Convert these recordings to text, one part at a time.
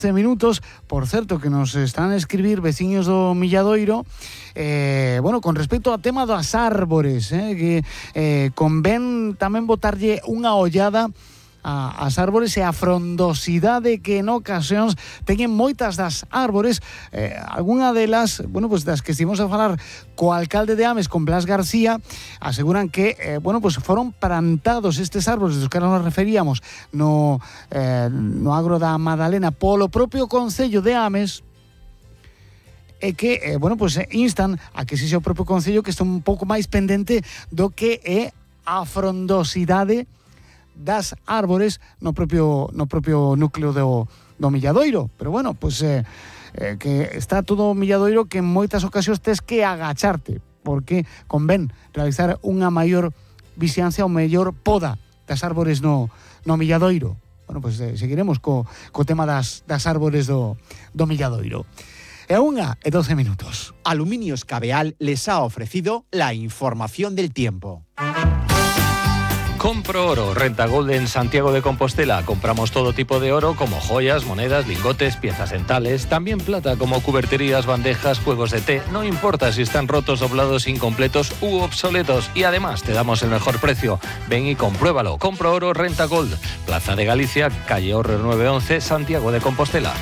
minutos, por certo, que nos están a escribir veciños do Milladoiro, con respecto ao tema das árbores, que convén tamén botarlle unha ollada as árbores e a frondosidade que en ocasións teñen moitas das árbores. Algunha delas, das que estivemos a falar co alcalde de Ames, con Blas García, aseguran que foron plantados estes árbores dos que nos referíamos no agro da Madalena polo propio Concello de Ames, e que, instan a que sexa o propio Concello que este un pouco máis pendente do que é a frondosidade das árbores no propio núcleo do Milladoiro. Pero que está todo o Milladoiro que en moitas ocasións tes que agacharte, porque convén realizar unha maior vixiancia ou mellor poda das árbores no Milladoiro. Seguiremos co tema das árbores do Milladoiro. E 1:12 minutos. Aluminios Cabeal les ha ofrecido la información del tiempo. Compro Oro, Renta Gold en Santiago de Compostela. Compramos todo tipo de oro como joyas, monedas, lingotes, piezas dentales, también plata como cuberterías, bandejas, juegos de té. No importa si están rotos, doblados, incompletos u obsoletos. Y además te damos el mejor precio. Ven y compruébalo. Compro Oro, Renta Gold. Plaza de Galicia, calle Horrer 911, Santiago de Compostela.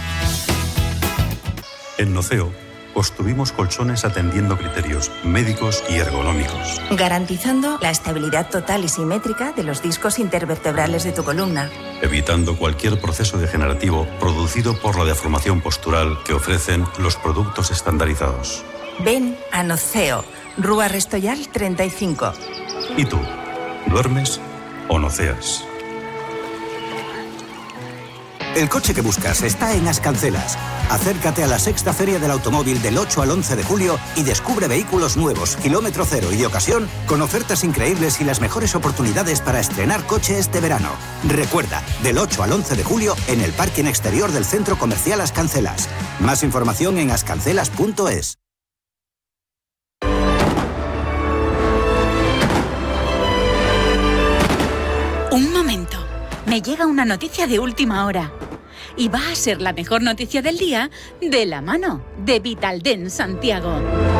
En Noceo construimos colchones atendiendo criterios médicos y ergonómicos, garantizando la estabilidad total y simétrica de los discos intervertebrales de tu columna, evitando cualquier proceso degenerativo producido por la deformación postural que ofrecen los productos estandarizados. Ven a Noceo, Rúa Restoyal 35. ¿Y tú? ¿Duermes o noceas? El coche que buscas está en Ascancelas. Acércate a la sexta Feria del Automóvil del 8 al 11 de julio y descubre vehículos nuevos, kilómetro cero y de ocasión, con ofertas increíbles y las mejores oportunidades para estrenar coche este verano. Recuerda, del 8 al 11 de julio en el parking exterior del Centro Comercial Ascancelas. Más información en ascancelas.es. Un momento. Me llega una noticia de última hora. Y va a ser la mejor noticia del día de la mano de Vitaldent Santiago.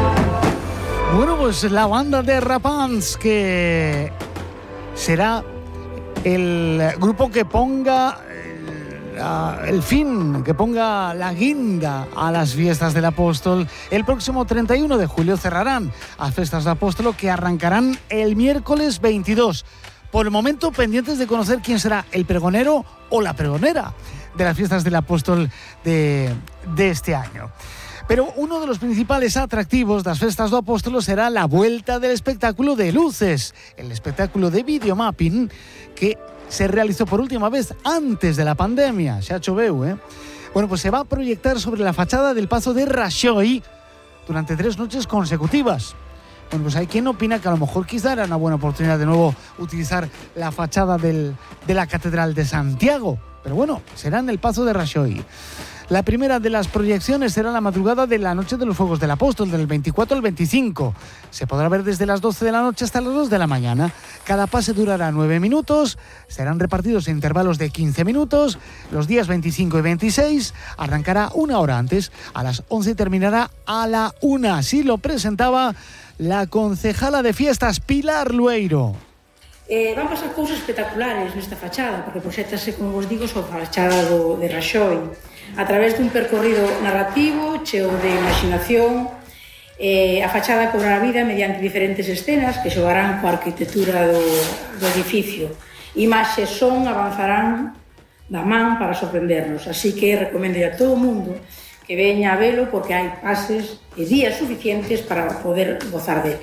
La banda de Rapans, que será el grupo que ponga el fin, que ponga la guinda a las fiestas del Apóstol. El próximo 31 de julio cerrarán las fiestas del Apóstol, que arrancarán el miércoles 22. Por el momento, pendientes de conocer quién será el pregonero o la pregonera de las fiestas del Apóstol de este año. Pero uno de los principales atractivos das festas do Apóstolo será la vuelta del espectáculo de luces, el espectáculo de videomapping que se realizó por última vez antes de la pandemia. Xa choveu, se va a proyectar sobre la fachada del Pazo de Raxoi durante 3 noches consecutivas. Hay quien opina que a lo mejor quizá era una buena oportunidad de nuevo utilizar la fachada de la Catedral de Santiago. Pero será en el Pazo de Raxoi. La primera de las proyecciones será la madrugada de la Noche de los Fuegos del Apóstol, del 24 al 25. Se podrá ver desde las 12 de la noche hasta las 2 de la mañana. Cada pase durará 9 minutos, serán repartidos en intervalos de 15 minutos. Los días 25 y 26 arrancará 1 hora antes, a las 11 terminará a la 1. Así lo presentaba la concejala de fiestas, Pilar Lueiro. Van pasar cousas espectaculares nesta fachada, porque proxétase, como vos digo, sobre a fachada de Raxoi, a través dun percorrido narrativo cheo de imaginación. A fachada cobrará vida mediante diferentes escenas que xogarán coa arquitectura do edificio. Imaxes son avanzarán da man para sorprendernos, así que recomendo a todo o mundo que veña a velo, porque hai pases e días suficientes para poder gozar de.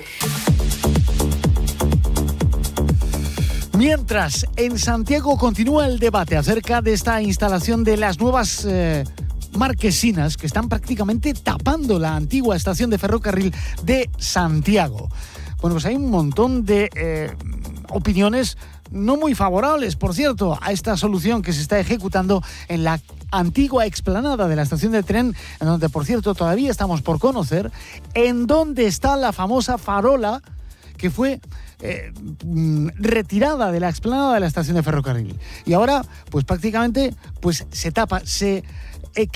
Mientras, en Santiago continúa el debate acerca de esta instalación de las nuevas marquesinas que están prácticamente tapando la antigua estación de ferrocarril de Santiago. Hay un montón de opiniones no muy favorables, por cierto, a esta solución que se está ejecutando en la antigua explanada de la estación de tren, en donde, por cierto, todavía estamos por conocer en dónde está la famosa farola que fue retirada de la explanada de la estación de ferrocarril. Y ahora, prácticamente, se tapa, se